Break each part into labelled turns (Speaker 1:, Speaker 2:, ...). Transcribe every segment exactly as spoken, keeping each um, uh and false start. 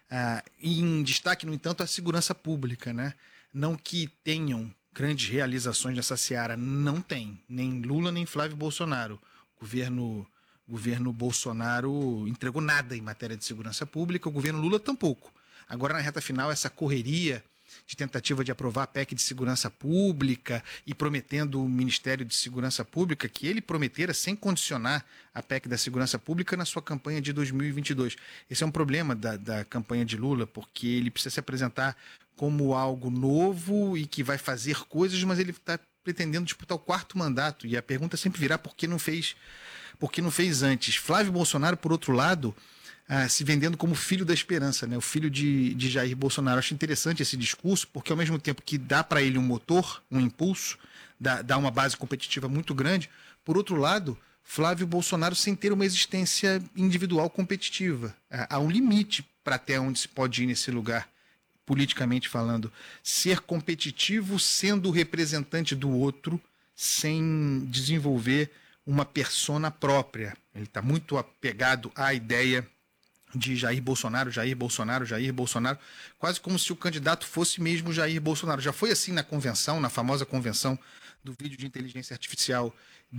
Speaker 1: Ah, em destaque, no entanto, a segurança pública, né? Não que tenham grandes realizações nessa seara, não tem, nem Lula nem Flávio Bolsonaro. O governo, governo Bolsonaro entregou nada em matéria de segurança pública, o governo Lula tampouco. Agora, na reta final, essa correria de tentativa de aprovar a P E C de segurança pública e prometendo o Ministério de Segurança Pública, que ele prometera sem condicionar a P E C da segurança pública na sua campanha de dois mil e vinte e dois. Esse é um problema da, da campanha de Lula, porque ele precisa se apresentar como algo novo e que vai fazer coisas, mas ele está pretendendo disputar o quarto mandato. E a pergunta sempre virá por que não fez, por que não fez antes. Flávio Bolsonaro, por outro lado, ah, se vendendo como filho da esperança, né? O filho de, de Jair Bolsonaro. Acho interessante esse discurso, porque ao mesmo tempo que dá para ele um motor, um impulso, dá, dá uma base competitiva muito grande, por outro lado, Flávio Bolsonaro sem ter uma existência individual competitiva. Ah, há um limite para até onde se pode ir nesse lugar, politicamente falando. Ser competitivo sendo o representante do outro, sem desenvolver uma persona própria. Ele está muito apegado à ideia de Jair Bolsonaro, Jair Bolsonaro, Jair Bolsonaro, quase como se o candidato fosse mesmo Jair Bolsonaro. Já foi assim na convenção, na famosa convenção do vídeo de inteligência artificial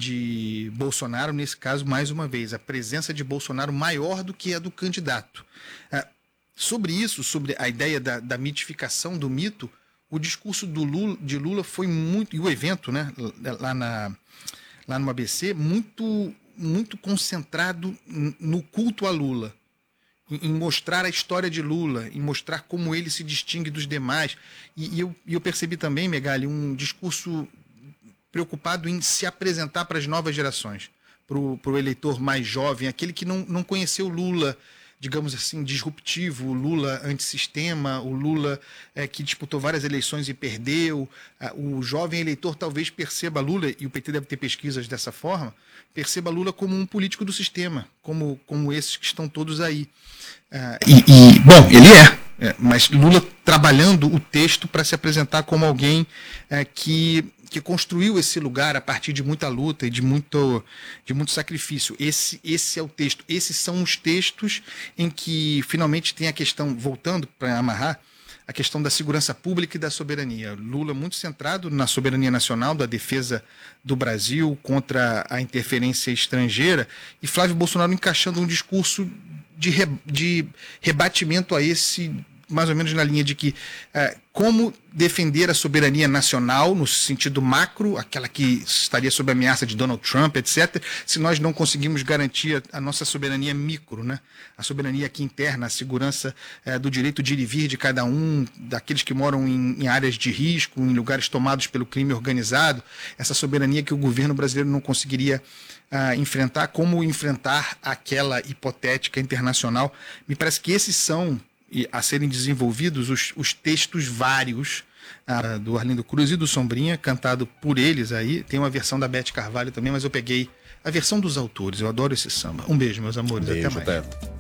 Speaker 1: de Bolsonaro, nesse caso, mais uma vez, a presença de Bolsonaro maior do que a do candidato. Ah, sobre isso, sobre a ideia da, da mitificação do mito, o discurso do Lula, de Lula foi muito, e o evento, né, lá, na, lá no A B C, muito, muito concentrado no culto a Lula, em mostrar a história de Lula, em mostrar como ele se distingue dos demais. E, e, eu, e eu percebi também, Megali, um discurso preocupado em se apresentar para as novas gerações, para o eleitor mais jovem, aquele que não, não conheceu Lula, digamos assim, disruptivo, o Lula antissistema, o Lula é, que disputou várias eleições e perdeu. O jovem eleitor talvez perceba Lula, e o P T deve ter pesquisas dessa forma, perceba Lula como um político do sistema, como, como esses que estão todos aí. Uh, e, e, bom, ele é, é, mas Lula trabalhando o texto para se apresentar como alguém é, que, que construiu esse lugar a partir de muita luta e de muito, de muito sacrifício. Esse, esse é o texto. Esses são os textos em que finalmente tem a questão, voltando para amarrar, a questão da segurança pública e da soberania. Lula muito centrado na soberania nacional, da defesa do Brasil contra a interferência estrangeira, e Flávio Bolsonaro encaixando um discurso de, re, de rebatimento a esse, mais ou menos na linha de que é, como defender a soberania nacional no sentido macro, aquela que estaria sob ameaça de Donald Trump, etcétera, se nós não conseguimos garantir a, a nossa soberania micro, né? A soberania aqui interna, a segurança é, do direito de ir e vir de cada um, daqueles que moram em, em áreas de risco, em lugares tomados pelo crime organizado, essa soberania que o governo brasileiro não conseguiria uh, enfrentar, como enfrentar aquela hipotética internacional. Me parece que esses são, e a serem desenvolvidos, os, os textos vários uh, do Arlindo Cruz e do Sombrinha, cantado por eles aí. Tem uma versão da Beth Carvalho também, mas eu peguei a versão dos autores. Eu adoro esse samba. Um beijo, meus amores.
Speaker 2: Beijo,
Speaker 1: até mais.
Speaker 2: Até.